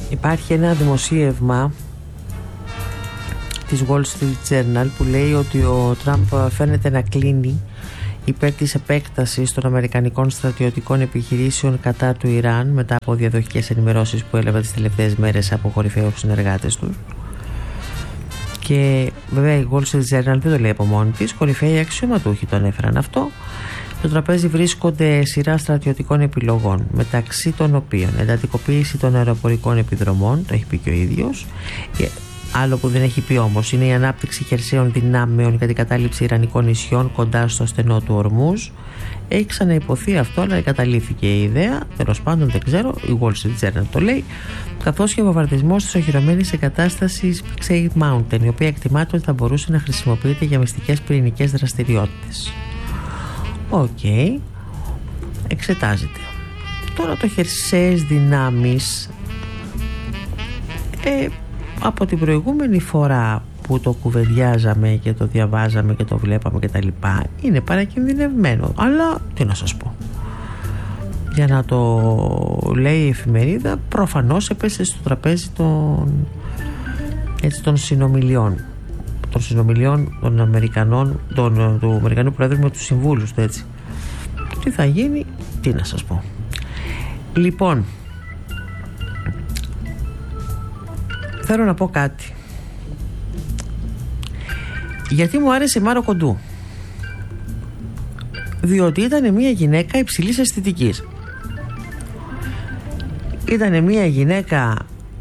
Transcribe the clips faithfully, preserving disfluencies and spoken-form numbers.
Υπάρχει ένα δημοσίευμα της Wall Street Journal που λέει ότι ο Τραμπ φαίνεται να κλείνει υπέρ της επέκτασης των αμερικανικών στρατιωτικών επιχειρήσεων κατά του Ιράν μετά από διαδοχικές ενημερώσεις που έλαβε τις τελευταίες μέρες από κορυφαίους συνεργάτες τους. Και βέβαια η Wall Street Journal δεν το λέει από μόνη της, κορυφαίοι αξιωματούχοι το ανέφεραν αυτό. Στο τραπέζι βρίσκονται σειρά στρατιωτικών επιλογών, μεταξύ των οποίων εντατικοποίηση των αεροπορικών επιδρομών, το έχει πει και ο ίδιος. Άλλο που δεν έχει πει όμως είναι η ανάπτυξη χερσαίων δυνάμεων για την κατάληψη ιρανικών νησιών κοντά στο στενό του Ορμούζ. Έχει ξαναϋποθεί αυτό, αλλά εγκαταλείφθηκε η ιδέα. Τέλος πάντων, δεν ξέρω, η Wall Street Journal το λέει. Καθώς και ο βομβαρδισμός της οχυρωμένης εγκατάστασης Pixade Mountain, η οποία εκτιμάται ότι θα μπορούσε να χρησιμοποιείται για μυστικές πυρηνικές δραστηριότητες. Οκ, okay. Εξετάζεται. Τώρα το χερσαίες δυνάμεις, ε, από την προηγούμενη φορά που το κουβεντιάζαμε και το διαβάζαμε και το βλέπαμε και τα λοιπά, είναι παρακινδυνευμένο, αλλά τι να σας πω, για να το λέει η εφημερίδα, προφανώς έπεσε στο τραπέζι των, έτσι, των συνομιλιών των συνομιλιών των Αμερικανών, των, του Αμερικανού Πρόεδρου με τους συμβούλους του, έτσι. Τι θα γίνει, τι να σας πω. Λοιπόν, θέλω να πω κάτι. Γιατί μου άρεσε η Μάρο Κοντού? Διότι ήταν μια γυναίκα υψηλής αισθητικής. Ήτανε μια γυναίκα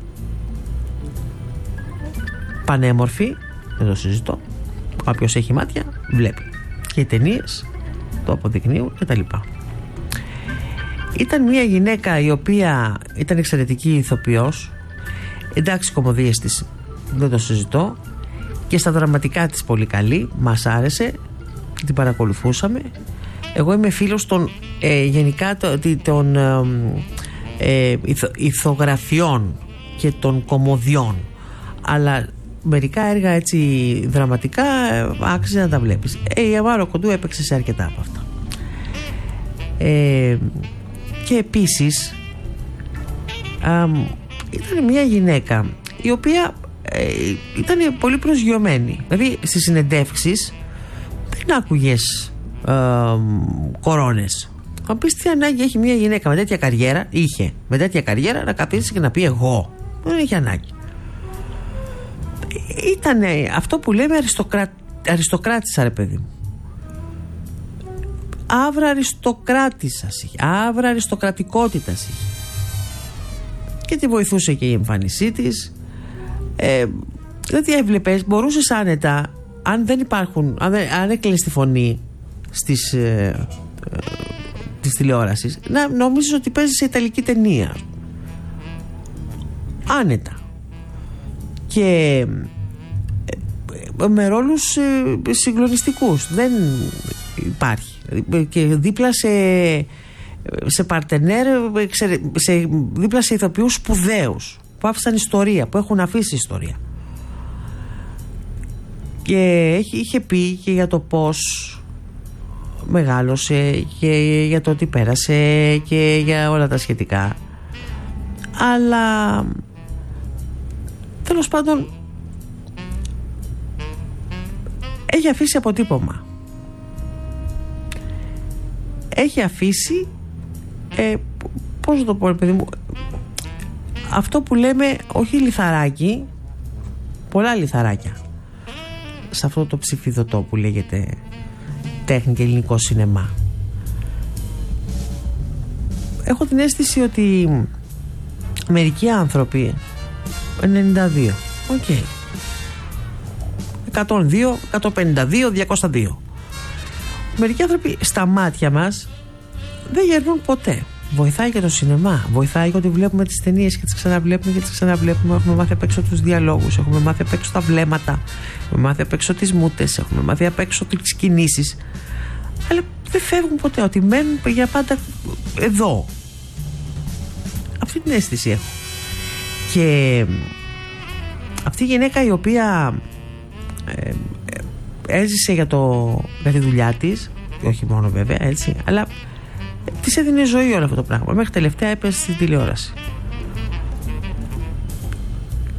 πανέμορφη, δεν το συζητώ. Όποιος έχει μάτια βλέπει. Και οι ταινίες το αποδεικνύουν και τα λοιπά. Ήταν μια γυναίκα η οποία ήταν εξαιρετική ηθοποιός. Εντάξει, οι κωμωδίες της δεν το συζητώ. Και στα δραματικά της πολύ καλή. Μας άρεσε. Την παρακολουθούσαμε. Εγώ είμαι φίλος των ε, γενικά των ε, ε, ηθο, ηθογραφιών και των κωμωδιών. Αλλά μερικά έργα έτσι δραματικά άξιζε να τα βλέπεις. Ε, η Αμάρο Κοντού έπαιξε σε αρκετά από αυτά. Ε, και επίσης α, ήταν μια γυναίκα η οποία ε, ήταν πολύ προσγειωμένη. Δηλαδή στις συνεντεύξεις δεν άκουγες ε, κορώνες. Θα πεις τι ανάγκη έχει μια γυναίκα με τέτοια καριέρα, είχε με τέτοια καριέρα να καθίσει και να πει εγώ. Δεν έχει ανάγκη. Ήτανε αυτό που λέμε αριστοκρα... αριστοκράτησα, ρε παιδί μου. Άβρα αριστοκράτησας είχε. Άβρα αριστοκρατικότητας είχε. Και τη βοηθούσε και η εμφάνισή της. Ε, δηλαδή έβλεπες, μπορούσες άνετα, αν δεν υπάρχουν, αν, δεν, αν έκλαις τη φωνή στις, ε, ε, της τηλεόρασης, να νομίζεις ότι παίζεις σε ιταλική ταινία. Άνετα. Και με ρόλους συγκλονιστικούς. Δεν υπάρχει. Και δίπλα σε, σε παρτενέρ, σε, δίπλα σε ηθοποιούς σπουδαίους που άφησαν ιστορία, που έχουν αφήσει ιστορία. Και είχε πει και για το πώς μεγάλωσε και για το τι πέρασε και για όλα τα σχετικά. Αλλά τέλος πάντων έχει αφήσει αποτύπωμα. Έχει αφήσει ε, πώς να το πω, παιδί μου, αυτό που λέμε, όχι λιθαράκι, πολλά λιθαράκια σε αυτό το ψηφιδωτό που λέγεται τέχνη και ελληνικό σινεμά. Έχω την αίσθηση ότι μερικοί άνθρωποι ενενήντα δύο, οκ, okay. εκατόν δύο, εκατόν πενήντα δύο, διακόσια δύο. Μερικοί άνθρωποι στα μάτια μας δεν γερνούν ποτέ. Βοηθάει και το σινεμά. Βοηθάει γιατί βλέπουμε τις ταινίες και τις ξαναβλέπουμε και τις ξαναβλέπουμε. Έχουμε μάθει απ' έξω τους διαλόγους, έχουμε μάθει απ' έξω τα βλέμματα, έχουμε μάθει απ' έξω τις μούτες, έχουμε μάθει απ' έξω τις κινήσεις. Αλλά δεν φεύγουν ποτέ, ότι μένουν για πάντα εδώ. Αυτή την αίσθηση έχω. Και αυτή η γυναίκα η οποία ε, ε, έζησε για, το, για τη δουλειά της, και όχι μόνο βέβαια, έτσι, αλλά της έδινε ζωή όλο αυτό το πράγμα. Μέχρι τελευταία έπεσε στην τηλεόραση.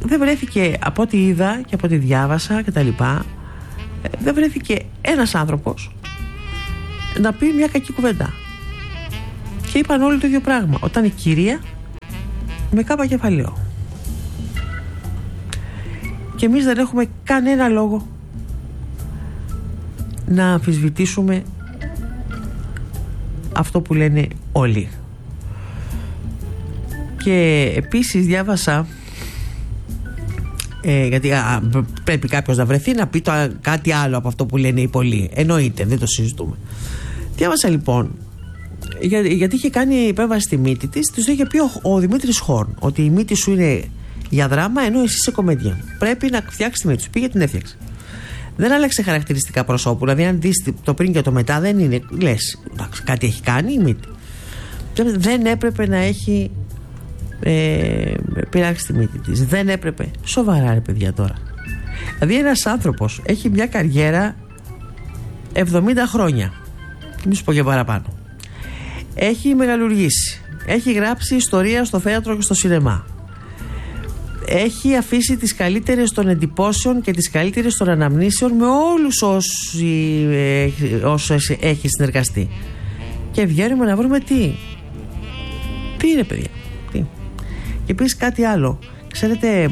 δεν βρέθηκε, από ό,τι είδα και από ό,τι διάβασα και τα λοιπά, δεν βρέθηκε ένας άνθρωπος να πει μια κακή κουβέντα. Και είπαν όλοι το ίδιο πράγμα. Όταν η κυρία με κάπα κεφαλαίο. Και εμείς δεν έχουμε κανένα λόγο να αμφισβητήσουμε αυτό που λένε όλοι. Και επίσης διάβασα, ε, γιατί α, πρέπει κάποιος να βρεθεί να πει το, κάτι άλλο από αυτό που λένε οι πολλοί. Εννοείται, δεν το συζητούμε. Διάβασα λοιπόν, για, γιατί είχε κάνει επέμβαση στη μύτη της, της το είχε πει ο, ο Δημήτρης Χόρν, ότι η μύτη σου είναι για δράμα ενώ εσύ είσαι κομμέντια. Πρέπει να φτιάξει τη μύτη σου. Πήγε, την έφτιαξε. Δεν άλλαξε χαρακτηριστικά προσώπου. Δηλαδή, αν δεις το πριν και το μετά, δεν είναι. Λες, εντάξει, κάτι έχει κάνει η μύτη. Δεν έπρεπε να έχει ε, πειράξει τη μύτη της. Δεν έπρεπε. Σοβαρά, ρε παιδιά τώρα. Δηλαδή, ένας άνθρωπος έχει μια καριέρα εβδομήντα χρόνια. Μη σου πω και παραπάνω. Έχει μεγαλουργήσει. Έχει γράψει ιστορία στο θέατρο και στο σινεμά. Έχει αφήσει τις καλύτερες των εντυπώσεων και τις καλύτερες των αναμνήσεων με όλους όσοι, όσους έχει συνεργαστεί. Και βγαίνουμε να βρούμε τι. Τι είναι, παιδιά. Τι. Και επίσης κάτι άλλο. Ξέρετε,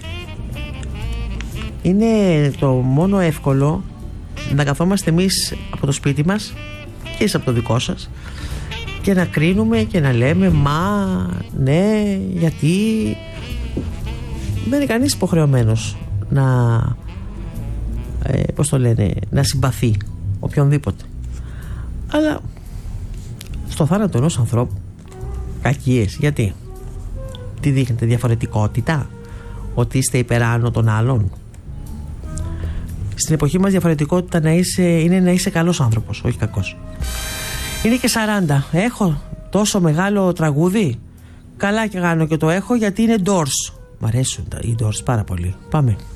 είναι το μόνο εύκολο να καθόμαστε εμείς από το σπίτι μας και εσείς από το δικό σας και να κρίνουμε και να λέμε μα, ναι, γιατί... Δεν είναι κανείς υποχρεωμένος να, ε, πώς το λένε, να συμπαθεί οποιονδήποτε. Αλλά στο θάνατο ενός ανθρώπου κακίες. Γιατί? Τι δείχνετε, διαφορετικότητα? Ότι είστε υπεράνω των άλλων? Στην εποχή μας διαφορετικότητα να είσαι, είναι να είσαι καλός άνθρωπος, όχι κακός. Είναι και σαράντα. Έχω τόσο μεγάλο τραγούδι. Καλά και κάνω και το έχω γιατί είναι Doors. Μ' αρέσουν οι Doors πάρα πολύ. Πάμε.